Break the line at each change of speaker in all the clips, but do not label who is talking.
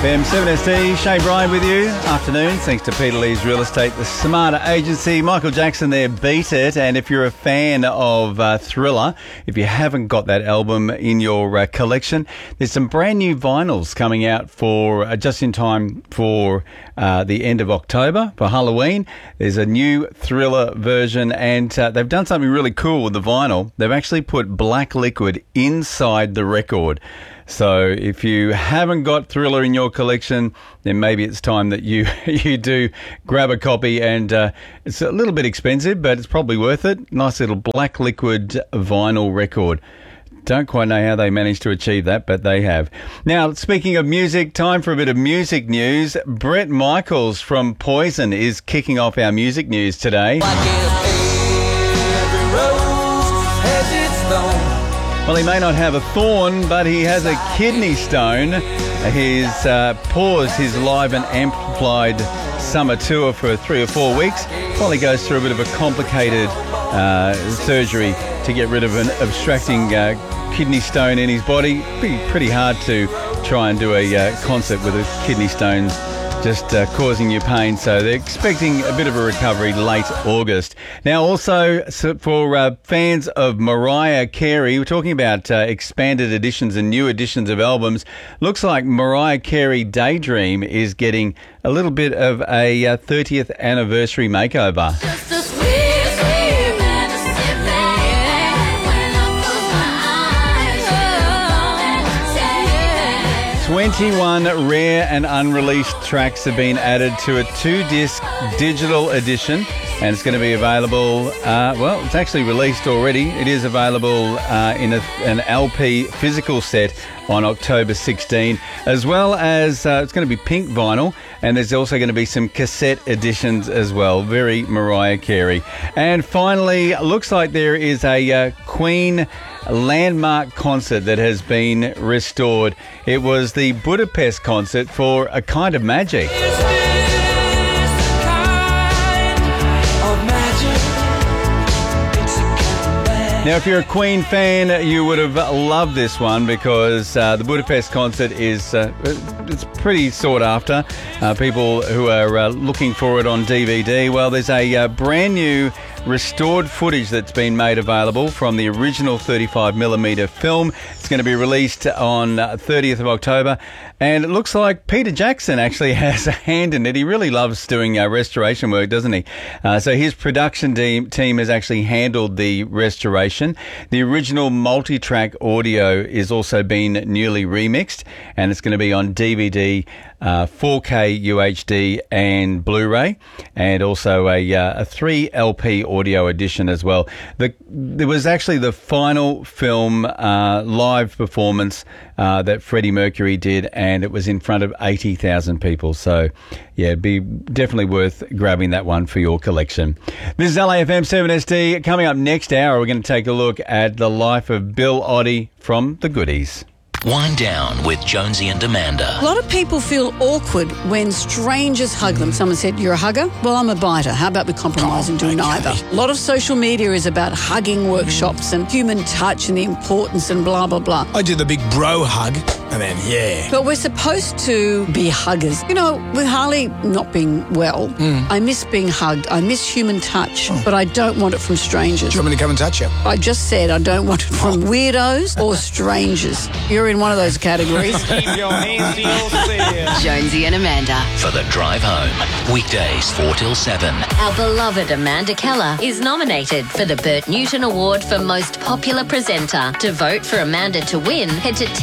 FM 7SD, Shane Bryan with you. Afternoon, thanks to Peter Lee's Real Estate, the Smarter Agency. Michael Jackson there, Beat It. And if you're a fan of Thriller, if you haven't got that album in your collection, there's some brand new vinyls coming out for just in time for the end of October, for Halloween. There's a new Thriller version, and they've done something really cool with the vinyl. They've actually put black liquid inside the record. So if you haven't got Thriller in your collection, then maybe it's time that you do grab a copy. And it's a little bit expensive, but it's probably worth it. Nice little black liquid vinyl record. Don't quite know how they managed to achieve that, but they have. Now, speaking of music, time for a bit of music news. Bret Michaels from Poison is kicking off our music news today. Well, he may not have a thorn, but he has a kidney stone. He's paused his live and amplified summer tour for 3 or 4 weeks while he goes through a bit of a complicated surgery to get rid of an obstructing kidney stone in his body. Pretty hard to try and do a concert with a kidney stone just causing you pain. So they're expecting a bit of a recovery late August. Now, also for fans of Mariah Carey, we're talking about expanded editions and new editions of albums. Looks like Mariah Carey Daydream is getting a little bit of a 30th anniversary makeover. 21 rare and unreleased tracks have been added to a 2-disc digital edition, and it's going to be available, well, it's actually released already. It is available in an LP physical set on October 16, as well as it's going to be pink vinyl, and there's also going to be some cassette editions as well. Very Mariah Carey. And finally, looks like there is a Queen landmark concert that has been restored. It was the Budapest concert for A Kind of Magic. Now, if you're a Queen fan, you would have loved this one because the Budapest concert is it's pretty sought after. People who are looking for it on DVD. Well, there's a brand new restored footage that's been made available from the original 35mm film. It's going to be released on 30th of October, and it looks like Peter Jackson actually has a hand in it. He really loves doing restoration work, doesn't he? So his production team has actually handled the restoration. The original multi-track audio is also been newly remixed, and it's going to be on DVD, 4K UHD and Blu-ray, and also a 3 LP audio edition as well. There was actually the final film live performance that Freddie Mercury did, and it was in front of 80,000 people. So, yeah, it'd be definitely worth grabbing that one for your collection. This is LAFM 7SD. Coming up next hour, we're going to take a look at the life of Bill Oddie from The Goodies.
Wind Down with Jonesy and Amanda.
A lot of people feel awkward when strangers hug them. Someone said, "You're a hugger?" Well, I'm a biter. How about we compromise and do neither? A lot of social media is about hugging workshops and human touch and the importance and blah, blah, blah.
I do the big bro hug and then, yeah.
But we're supposed to be huggers. You know, with Harley not being well, I miss being hugged. I miss human touch, but I don't want it from strangers.
Do you want me to come and touch you?
I just said I don't want it from weirdos or strangers. You're in one of those categories.
Keep your hands to yourself.
Jonesy and Amanda.
For the drive home. Weekdays 4 till 7.
Our beloved Amanda Keller is nominated for the Bert Newton Award for Most Popular Presenter. To vote for Amanda to win, head to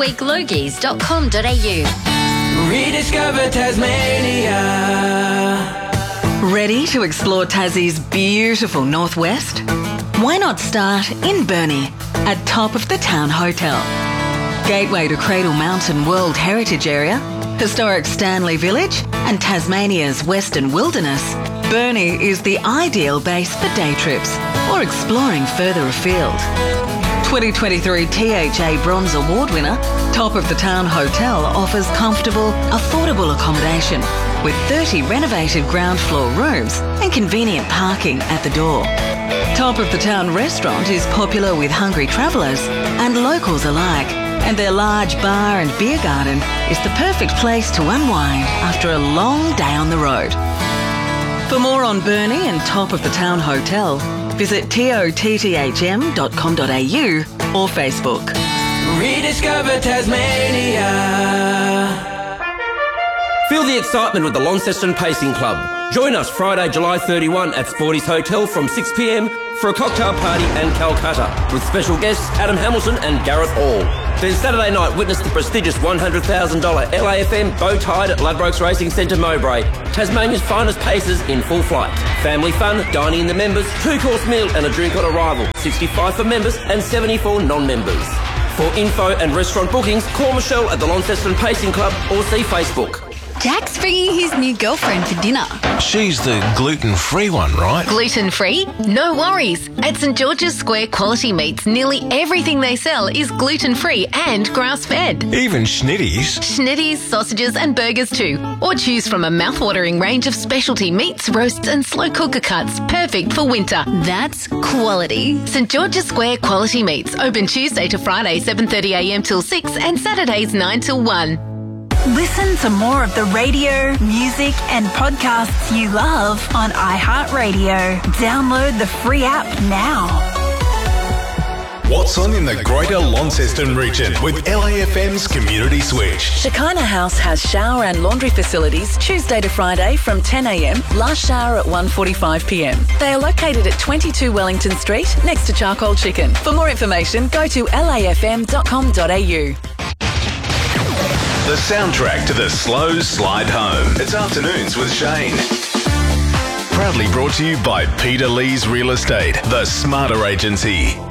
tvweeklogies.com.au.
Rediscover Tasmania.
Ready to explore Tassie's beautiful northwest? Why not start in Burnie at Top of the Town Hotel? Gateway to Cradle Mountain World Heritage Area, historic Stanley Village and Tasmania's Western Wilderness, Burnie is the ideal base for day trips or exploring further afield. 2023 THA Bronze Award winner, Top of the Town Hotel offers comfortable, affordable accommodation with 30 renovated ground floor rooms and convenient parking at the door. Top of the Town Restaurant is popular with hungry travellers and locals alike, And their large bar and beer garden is the perfect place to unwind after a long day on the road. For more on Burnie and Top of the Town Hotel, visit totthm.com.au or Facebook.
Rediscover Tasmania.
Feel the excitement with the Launceston Pacing Club. Join us Friday, July 31 at Sporty's Hotel from 6 p.m. for a cocktail party and Calcutta with special guests Adam Hamilton and Gareth Hall. Then Saturday night, witness the prestigious $100,000 LAFM bow tide at Ladbrokes Racing Centre Mowbray. Tasmania's finest pacers in full flight. Family fun, dining in the members, 2-course meal and a drink on arrival. 65 for members and 74 non-members. For info and restaurant bookings, call Michelle at the Launceston Pacing Club or see Facebook.
Jack's bringing his new girlfriend for dinner.
She's the gluten-free one, right?
Gluten-free? No worries. At St George's Square Quality Meats, nearly everything they sell is gluten-free and grass-fed.
Even schnitties?
Schnitties, sausages and burgers too. Or choose from a mouth-watering range of specialty meats, roasts and slow cooker cuts, perfect for winter.
That's quality.
St George's Square Quality Meats, open Tuesday to Friday 7:30am till 6 and Saturdays 9 till 1.
Listen to more of the radio, music and podcasts you love on iHeartRadio. Download the free app now.
What's on in the Greater Launceston region with LAFM's Community Switch?
Shekinah House has shower and laundry facilities Tuesday to Friday from 10am, last shower at 1:45pm. They are located at 22 Wellington Street next to Charcoal Chicken. For more information, go to lafm.com.au.
The soundtrack to the slow slide home. It's Afternoons with Shane. Proudly brought to you by Peter Lee's Real Estate, the Smarter Agency.